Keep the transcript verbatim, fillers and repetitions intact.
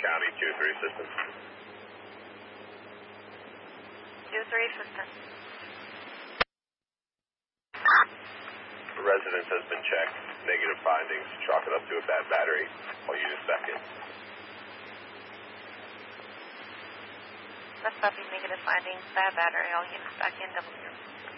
County, two three assistance. two three assistance. The residence has been checked. Negative findings. Chalk it up to a bad battery. All units back in. Let's copy negative findings. Bad battery. All units back in. Double zero.